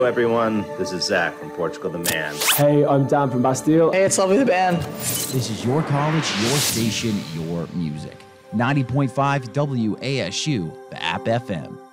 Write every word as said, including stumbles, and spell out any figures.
Hello everyone, this is Zach from Portugal the Man. Hey, I'm Dan from Bastille. Hey, it's Lovely the Band. This is your college, your station, your music. ninety point five W A S U, the App F M.